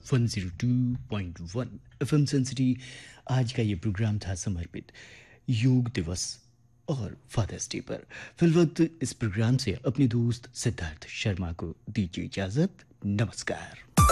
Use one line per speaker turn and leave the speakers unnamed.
102.1 FM सेंसिटी। आज का ये प्रोग्राम था समर्पित योग दिवस और फादर्स डे पर। फिलवक्त इस प्रोग्राम से अपने दोस्त सिद्धार्थ शर्मा को दीजिए इजाजत। नमस्कार।